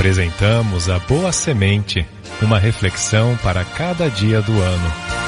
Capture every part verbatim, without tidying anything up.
Apresentamos a Boa Semente, uma reflexão para cada dia do ano.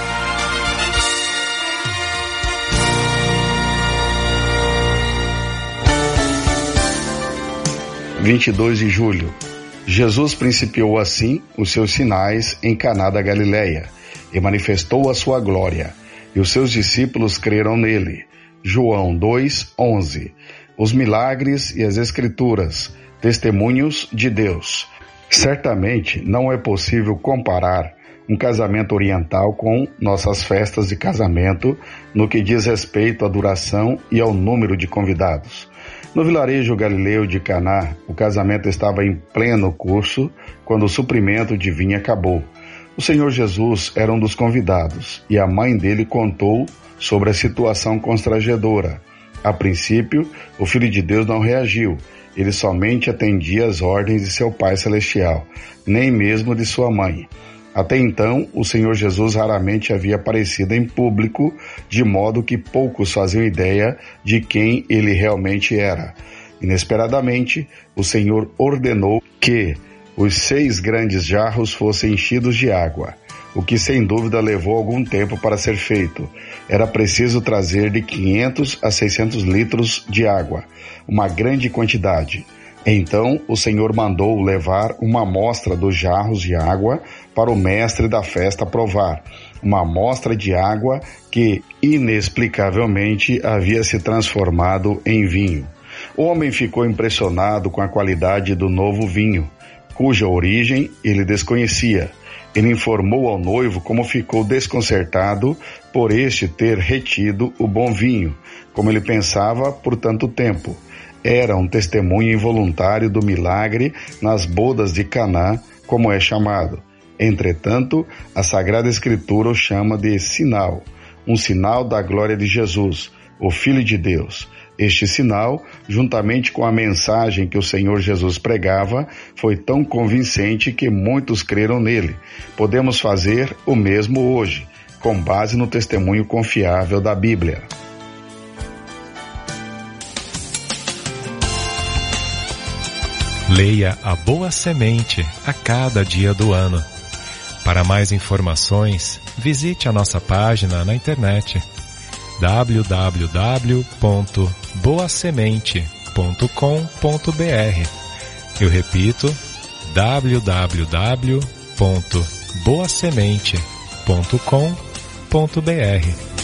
vinte e dois de julho. Jesus principiou assim os seus sinais em Caná da Galileia e manifestou a sua glória, e os seus discípulos creram nele. João dois, onze. Os milagres e as escrituras, testemunhos de Deus. Certamente não é possível comparar um casamento oriental com nossas festas de casamento no que diz respeito à duração e ao número de convidados. No vilarejo galileu de Caná, o casamento estava em pleno curso quando o suprimento de vinho acabou. O Senhor Jesus era um dos convidados e a mãe dele contou sobre a situação constrangedora. A princípio, o Filho de Deus não reagiu. Ele somente atendia às ordens de seu Pai Celestial, nem mesmo de sua mãe. Até então, o Senhor Jesus raramente havia aparecido em público, de modo que poucos faziam ideia de quem ele realmente era. Inesperadamente, o Senhor ordenou que os seis grandes jarros fossem enchidos de água, o que sem dúvida levou algum tempo para ser feito. Era preciso trazer de quinhentos a seiscentos litros de água, uma grande quantidade. Então o Senhor mandou levar uma amostra dos jarros de água para o mestre da festa provar, uma amostra de água que inexplicavelmente havia se transformado em vinho. O homem ficou impressionado com a qualidade do novo vinho, cuja origem ele desconhecia. Ele informou ao noivo como ficou desconcertado por este ter retido o bom vinho, como ele pensava por tanto tempo. Era um testemunho involuntário do milagre nas bodas de Caná, como é chamado. Entretanto, a Sagrada Escritura o chama de sinal, um sinal da glória de Jesus, o Filho de Deus. Este sinal, juntamente com a mensagem que o Senhor Jesus pregava, foi tão convincente que muitos creram nele. Podemos fazer o mesmo hoje, com base no testemunho confiável da Bíblia. Leia a Boa Semente a cada dia do ano. Para mais informações, visite a nossa página na internet w w w ponto boa semente ponto com ponto b r. Eu repito, w w w ponto boa semente ponto com ponto b r.